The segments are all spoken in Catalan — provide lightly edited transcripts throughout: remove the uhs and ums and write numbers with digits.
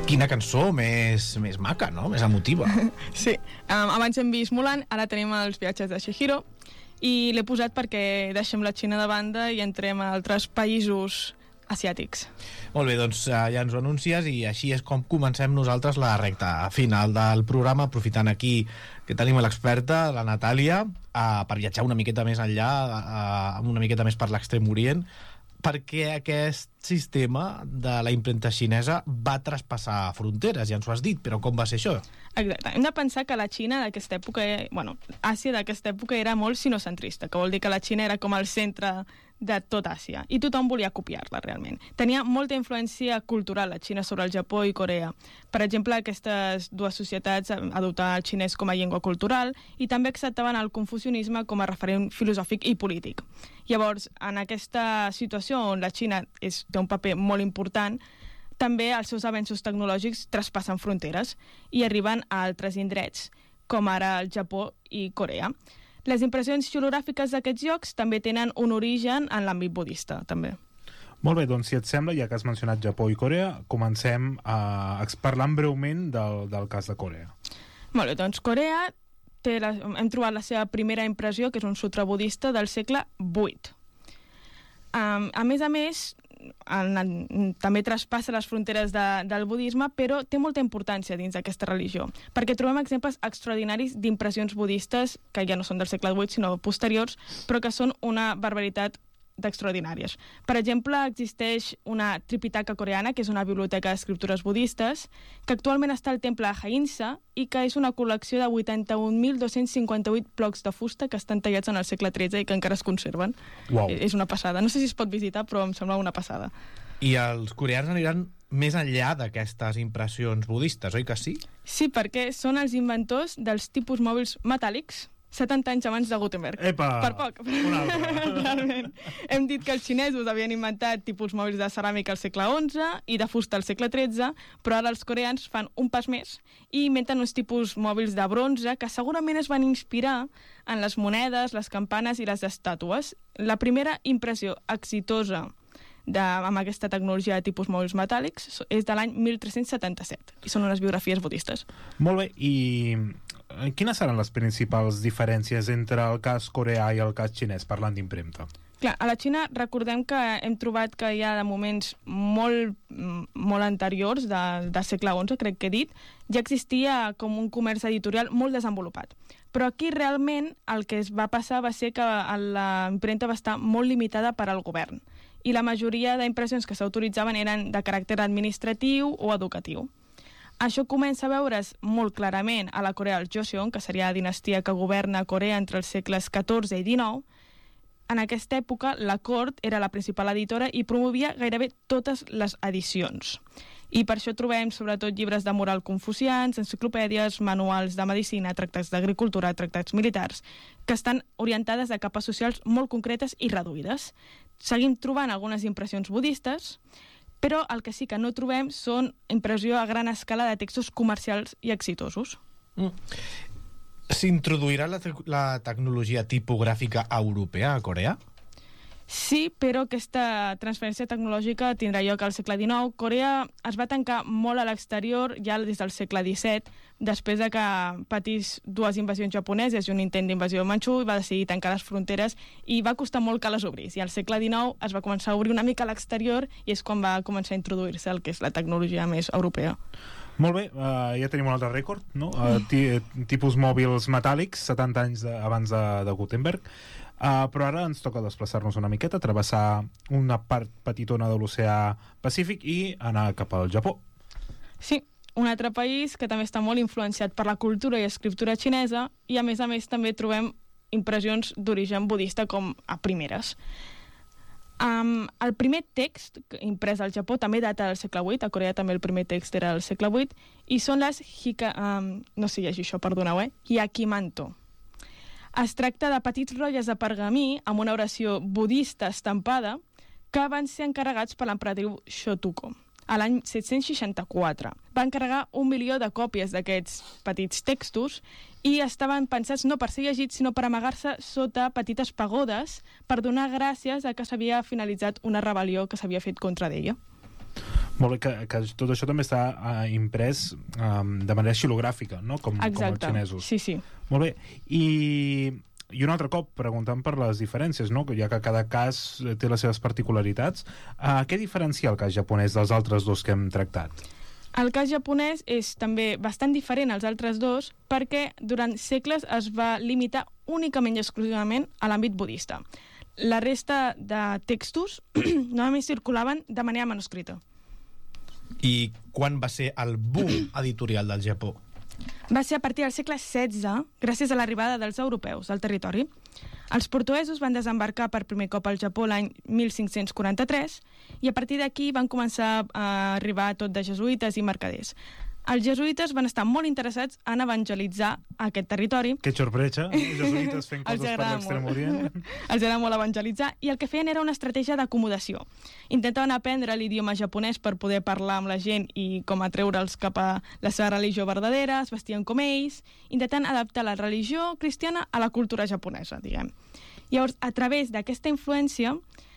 Quina cançó més maca, no? Més emotiva. Sí, abans hem vist Mulan, ara tenim els viatges de Chihiro, i l'he posat perquè deixem la Xina de banda i entrem a altres països asiàtics. Molt bé, doncs ja ens ho anuncies i així és com comencem nosaltres la recta final del programa, aprofitant aquí que tenim l'experta, la Natàlia, per viatjar una miqueta més enllà, una miqueta més per l'Extrem Orient, perquè aquest sistema de la impremta xinesa va traspassar fronteres, ja ens ho has dit, però com va ser això? Exacte, hem de pensar que la Xina d'aquesta època, Àsia d'aquesta època era molt sinocentrista, que vol dir que la Xina era com el centre de tot Àsia, i tothom volia copiar-la realment. Tenia molta influència cultural la Xina sobre el Japó i Corea. Per exemple, aquestes dues societats adoptaven el xinès com a llengua cultural i també acceptaven el confucianisme com a referent filosòfic i polític. Llavors, en aquesta situació on la Xina té un paper molt important, també els seus avenços tecnològics traspassen fronteres i arriben a altres indrets, com ara el Japó i Corea. Les impressions xilogràfiques d'aquests llocs també tenen un origen en l'àmbit budista, també. Molt bé, doncs si et sembla, ja que has mencionat Japó i Corea, comencem parlant breument del cas de Corea. Molt bé, doncs Corea hem trobat la seva primera impressió, que és un sutra budista del segle VIII. A més, també traspassa les fronteres del budisme, però té molta importància dins d'aquesta religió, perquè trobem exemples extraordinaris d'impressions budistes que ja no són del segle VIII, sinó posteriors, però que són una barbaritat d'extraordinàries. Per exemple, existeix una Tripitaka coreana, que és una biblioteca d'escriptures budistes, que actualment està al temple de Hainsa i que és una col·lecció de 81.258 blocs de fusta que estan tallats en el segle XIII i que encara es conserven. Uau. És una passada. No sé si es pot visitar, però em sembla una passada. I els coreans aniran més enllà d'aquestes impressions budistes, oi que sí? Sí, perquè són els inventors dels tipus mòbils metàl·lics 70 anys abans de Gutenberg. Epa! Per poc. Un altre. Realment. Hem dit que els xinesos havien inventat tipus mòbils de ceràmica al segle XI i de fusta al segle XIII, però ara els coreans fan un pas més i inventen uns tipus mòbils de bronze que segurament es van inspirar en les monedes, les campanes i les estàtues. La primera impressió exitosa amb aquesta tecnologia de tipus mòbils metàl·lics és de l'any 1377 i són unes biografies budistes. Molt bé, i quines seran les principals diferències entre el cas coreà i el cas xinès, parlant d'impremta? Clar, a la Xina recordem que hem trobat que hi ha de moments molt anteriors, del segle XI, crec que he dit, ja existia com un comerç editorial molt desenvolupat. Però aquí realment el que es va passar va ser que la impremta va estar molt limitada per al govern i la majoria d'impressions que s'autoritzaven eren de caràcter administratiu o educatiu. Això comença a veure's molt clarament a la Corea del Joseon, que seria la dinastia que governa Corea entre els segles XIV i XIX. En aquesta època, la cort era la principal editora i promovia gairebé totes les edicions. I per això trobem sobretot llibres de moral confucians, enciclopèdies, manuals de medicina, tractats d'agricultura, tractats militars, que estan orientades a capes socials molt concretes i reduïdes. Seguim trobant algunes impressions budistes, però el que sí que no trobem són impressió a gran escala de textos comercials i exitosos. S'introduirà la tecnologia tipogràfica europea a Corea? Sí, però aquesta transferència tecnològica tindrà lloc al segle XIX. Corea es va tancar molt a l'exterior ja des del segle XVII, després de que patís dues invasions japoneses i un intent d'invasió manxú, i va decidir tancar les fronteres i va costar molt que les obrís. I al segle XIX es va començar a obrir una mica a l'exterior i és quan va començar a introduir-se el que és la tecnologia més europea. Molt bé, ja tenim un altre rècord, no? Tipus mòbils metàl·lics, 70 anys abans de Gutenberg. Però ara ens toca desplaçar-nos una miqueta, travessar una part petitona de l'oceà Pacífic i anar cap al Japó. Sí, un altre país que també està molt influenciat per la cultura i escriptura xinesa i a més també trobem impressions d'origen budista com a primeres. El primer text imprès al Japó també data del segle VIII, a Corea també el primer text era del segle VIII, i són les no sé llegir això, perdoneu, hyakimanto. Es tracta de petits rotlles de pergamí amb una oració budista estampada que van ser encarregats per l'emperadriu Shotoku a l'any 764. Va encarregar 1 milió de còpies d'aquests petits textos i estaven pensats no per ser llegits, sinó per amagar-se sota petites pagodes per donar gràcies a que s'havia finalitzat una rebel·lió que s'havia fet contra d'ella. Molt bé, que tot això també està imprès de manera xilogràfica, no? Com els xinesos. Sí. Molt bé. I un altre cop, preguntant per les diferències, no? Ja que cada cas té les seves particularitats, què diferencia el cas japonès dels altres dos que hem tractat? El cas japonès és també bastant diferent als altres dos perquè durant segles es va limitar únicament i exclusivament a l'àmbit budista. La resta de textos només circulaven de manera manuscrita. I quan va ser el boom editorial del Japó? Va ser a partir del segle XVI, gràcies a l'arribada dels europeus al territori. Els portuguesos van desembarcar per primer cop al Japó l'any 1543 i a partir d'aquí van començar a arribar tot de jesuïtes i mercaders. Els jesuïtes van estar molt interessats en evangelitzar aquest territori. Que sorpresa, els jesuïtes fent coses per l'Extrem Orient. Els agrada molt evangelitzar i el que feien era una estratègia d'acomodació. Intentaven aprendre l'idioma japonès per poder parlar amb la gent i com atreure'ls cap a la seva religió verdadera, es vestien com ells, intentant adaptar la religió cristiana a la cultura japonesa, diguem. Llavors, a través d'aquesta influència,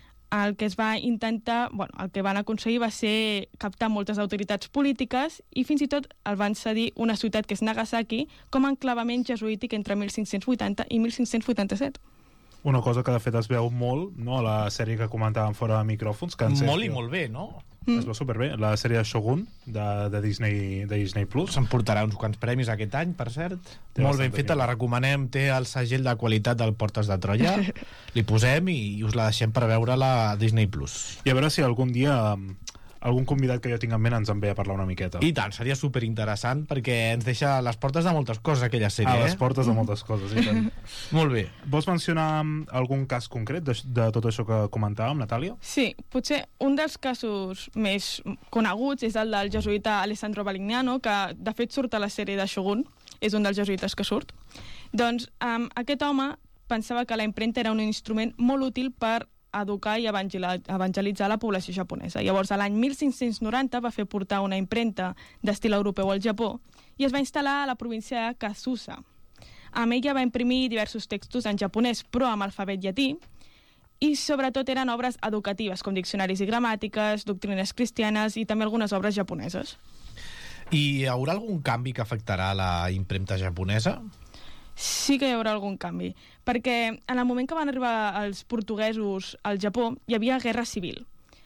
el que es va intentar, el que van aconseguir va ser captar moltes autoritats polítiques i fins i tot el van cedir una ciutat que és Nagasaki com a enclavament jesuític entre 1580 i 1587. Una cosa que de fet es veu molt, no?, a la sèrie que comentàvem fora de micròfons. Que molt i molt bé, no? Es veu superbé. La sèrie Shogun de Disney Plus. S'emportarà uns quants premis aquest any, per cert. Molt ben feta, la recomanem. Té el segell de qualitat del Portes de Troia. Li posem i us la deixem per veure-la a Disney Plus. I a veure si algun dia algun convidat que jo tinc en ment ens en ve a parlar una miqueta. I tant, seria superinteressant perquè ens deixa a les portes de moltes coses aquella sèrie. A les portes de moltes coses, i tant. Molt bé. Vols mencionar algun cas concret de tot això que comentàvem, Natàlia? Sí, potser un dels casos més coneguts és el del jesuïta Alessandro Balignano, que de fet surt a la sèrie de Shogun, és un dels jesuïtes que surt. Doncs aquest home pensava que la impremta era un instrument molt útil per educar i evangelitzar la població japonesa. Llavors, l'any 1590 va fer portar una impremta d'estil europeu al Japó i es va instal·lar a la província de Kasusa. Amb ella va imprimir diversos textos en japonès, però amb alfabet llatí, i sobretot eren obres educatives, com diccionaris i gramàtiques, doctrines cristianes i també algunes obres japoneses. I hi haurà algun canvi que afectarà la impremta japonesa? Sí que hi haurà algun canvi, perquè en el moment que van arribar els portuguesos al Japó hi havia guerra civil.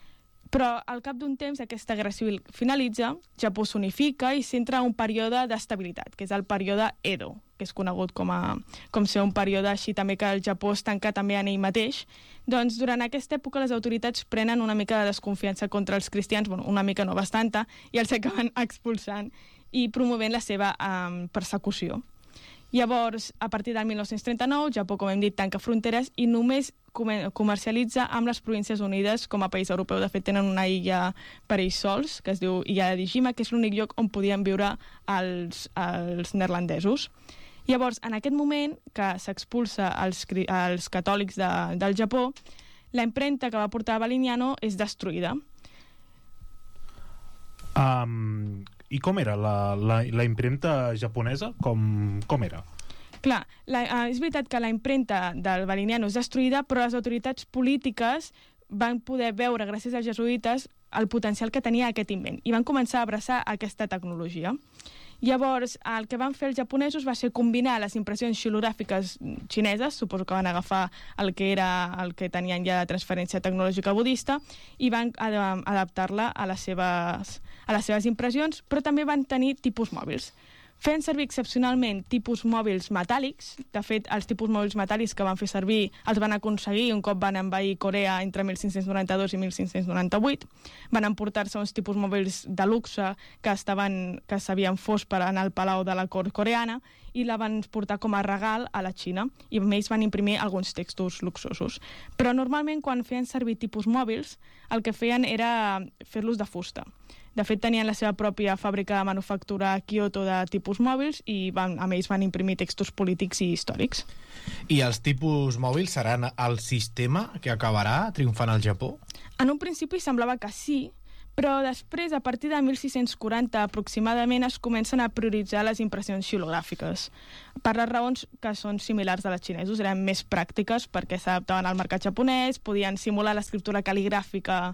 Però al cap d'un temps aquesta guerra civil finalitza, Japó s'unifica i s'entra un període d'estabilitat, que és el període Edo, que és conegut com ser un període així també que el Japó es tanca també en ell mateix. Doncs durant aquesta època les autoritats prenen una mica de desconfiança contra els cristians, una mica no, bastanta, i els acaben expulsant i promovent la seva persecució. Llavors, a partir del 1939, Japó, com hem dit, tanca fronteres i només comercialitza amb les Províncies Unides com a país europeu. De fet, tenen una illa per ells sols, que es diu Illa de Dijima, que és l'únic lloc on podien viure els neerlandesos. Llavors, en aquest moment que s'expulsa els catòlics del Japó, la impremta que va portar Balignano és destruïda. I com era la impremta japonesa? Com era? Clar, és veritat que la impremta del Balignano és destruïda, però les autoritats polítiques van poder veure, gràcies als jesuïtes, el potencial que tenia aquest invent i van començar a abraçar aquesta tecnologia. Llavors, el que van fer els japonesos va ser combinar les impressions xilogràfiques xineses, suposo que van agafar el que tenien ja de transferència tecnològica budista, i van adaptar-la a les seves impressions, però també van tenir tipus mòbils. Feien servir excepcionalment tipus mòbils metàl·lics. De fet, els tipus mòbils metàl·lics que van fer servir els van aconseguir un cop van envair Corea entre 1592 i 1598. Van emportar-se uns tipus mòbils de luxe que s'havien fos per anar al palau de la cort coreana i la van portar com a regal a la Xina i amb ells van imprimir alguns textos luxosos. Però normalment quan feien servir tipus mòbils el que feien era fer-los de fusta. De fet, tenien la seva pròpia fàbrica de manufactura a Kyoto de tipus mòbils i amb ells van imprimir textos polítics i històrics. I els tipus mòbils seran el sistema que acabarà triomfant al Japó? En un principi semblava que sí, però després, a partir de 1640 aproximadament, es comencen a prioritzar les impressions xilogràfiques. Per les raons que són similars a les xinesos, eren més pràctiques perquè s'adaptaven al mercat japonès, podien simular l'escriptura cal·ligràfica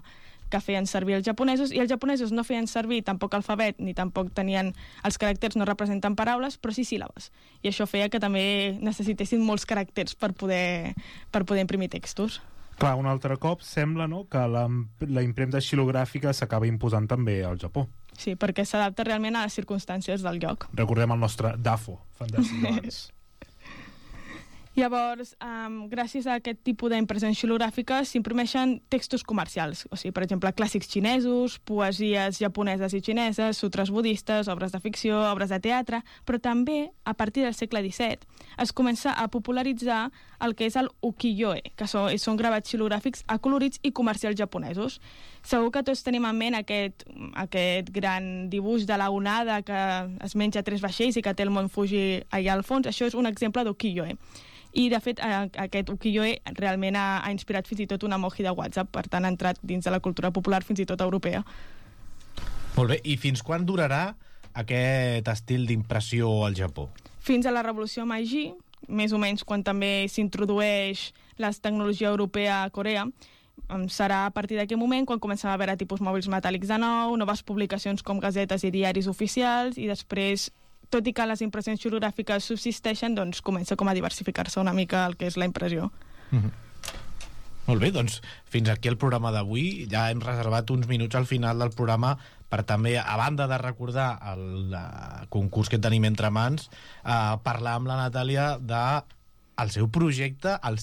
que feien servir els japonesos, i els japonesos no feien servir tampoc alfabet, ni tampoc tenien... Els caràcters no representen paraules, però sí síl·labes. I això feia que també necessitessin molts caràcters per poder imprimir textos. Clar, un altre cop sembla, no?, que la impremta xilogràfica s'acaba imposant també al Japó. Sí, perquè s'adapta realment a les circumstàncies del lloc. Recordem el nostre DAFO, fantàstic d'abans. Llavors, gràcies a aquest tipus d'impressions xilogràfiques s'imprimeixen textos comercials, o sigui, per exemple, clàssics xinesos, poesies japoneses i xineses, sutres budistes, obres de ficció, obres de teatre, però també, a partir del segle XVII, es comença a popularitzar el que és el ukiyo-e, que són gravats xilogràfics acolorits i comercials japonesos. Segur que tots tenim en ment aquest gran dibuix de la onada que es menja 3 vaixells i que té el mont Fuji allà al fons. Això és un exemple d'ukiyo-e. I, de fet, aquest ukiyo-e realment ha inspirat fins i tot un emoji de WhatsApp, per tant ha entrat dins de la cultura popular fins i tot europea. Molt bé, i fins quan durarà aquest estil d'impressió al Japó? Fins a la revolució Meiji, més o menys quan també s'introdueix la tecnologia europea a Corea. Serà a partir d'aquest moment quan comencem a veure tipus mòbils metàl·lics de nou, noves publicacions com gazetes i diaris oficials, i després, tot i que les impressions xilogràfiques subsisteixen, doncs comença com a diversificar-se una mica el que és la impressió. Molt bé, doncs fins aquí el programa d'avui. Ja hem reservat uns minuts al final del programa per també, a banda de recordar el concurs que tenim entre mans, parlar amb la Natàlia del seu projecte, el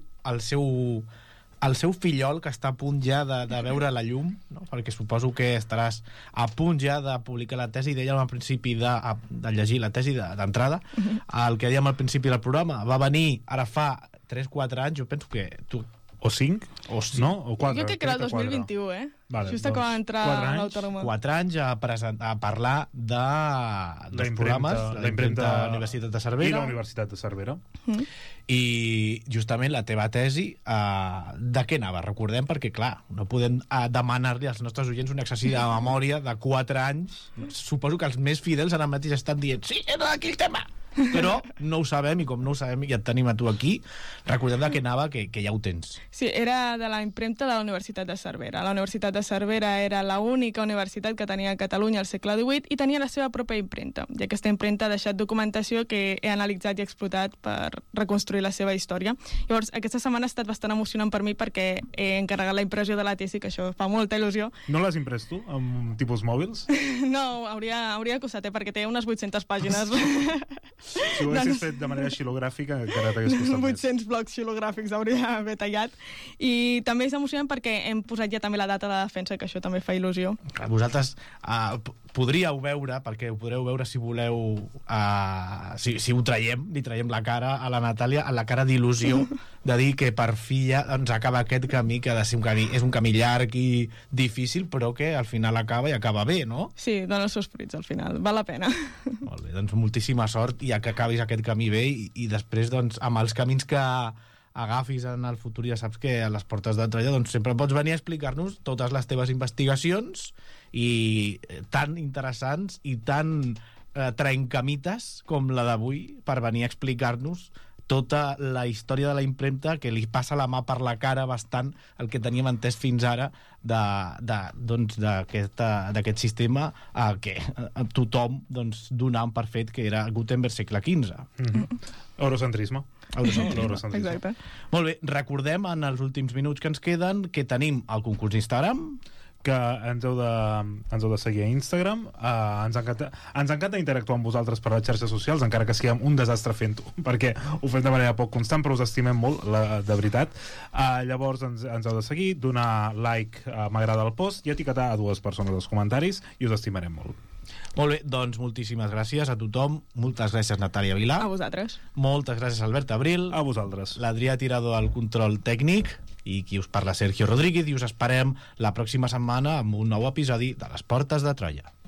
seu fillol, que està a punt ja de veure la llum, no? Perquè suposo que estaràs a punt ja de publicar la tesi. Dèiem al principi de llegir la tesi d'entrada. El que dèiem al principi del programa va venir ara fa 3-4 anys, jo penso que tu... O 5? No? O 4? Jo crec que era el 2021, Vale, just acaba d'entrar a l'Autònoma. 4 anys a parlar dels programes, la impremta Universitat de Cervera. I la Universitat de Cervera. I justament la teva tesi, de què anava? Recordem, perquè clar, no podem demanar-li als nostres oients un exercici de memòria de 4 anys. Suposo que els més fidels ara mateix estan dient sí, era d'aquí el tema! Però no ho sabem, i com no ho sabem i et tenim a tu aquí, recordem de què anava, que ja ho tens. Sí, era de la impremta de la Universitat de Cervera. La Universitat de Cervera era l'única universitat que tenia a Catalunya al segle XVIII i tenia la seva pròpia impremta, i aquesta impremta ha deixat documentació que he analitzat i explotat per reconstruir la seva història. Llavors, aquesta setmana ha estat bastant emocionant per mi perquè he encarregat la impressió de la tesi, que això fa molta il·lusió. No l'has imprès tu, amb tipus mòbils? No, hauria costat, perquè té unes 800 pàgines. Si ho haguessis fet de manera xilogràfica, encara t'hagués costat 800 blocs xilogràfics hauria d'haver tallat. I també és emocionant perquè hem posat ja també la data de defensa, que això també fa il·lusió. Vosaltres podríeu veure, perquè ho podreu veure si voleu, si ho traiem, li traiem la cara a la Natàlia, a la cara d'il·lusió de dir que per fi ja acaba aquest camí, que ha de ser un camí, és un camí llarg i difícil, però que al final acaba i acaba bé, no? Sí, dona els seus fruits al final, val la pena. Molt bé, doncs moltíssima sort i que acabis aquest camí bé i després doncs, amb els camins que agafis en el futur, ja saps que a les portes de Troia doncs, sempre pots venir a explicar-nos totes les teves investigacions i tan interessants i tan trencamites com la d'avui, per venir a explicar-nos tota la història de la impremta, que li passa la mà per la cara bastant el que teníem entès fins ara d'aquest sistema que tothom donava per fet que era Gutenberg segle XV. Eurocentrisme. Exacte. Molt bé, recordem en els últims minuts que ens queden que tenim el concurs d'Instagram, que ens heu de seguir a Instagram. Ens encanta interactuar amb vosaltres per les xarxes socials, encara que siguem un desastre fent-ho, perquè ho fem de manera poc constant, però us estimem molt, de veritat. Llavors ens heu de seguir, donar like, m'agrada el post, i etiquetar a 2 persones als comentaris, i us estimarem molt. Molt bé, doncs moltíssimes gràcies a tothom. Moltes gràcies, Natàlia Vilà. A vosaltres. Moltes gràcies, Albert Abril. A vosaltres. L'Adrià Tirador al control tècnic, i qui us parla, Sergio Rodríguez, i us esperem la pròxima setmana amb un nou episodi de Les Portes de Troia.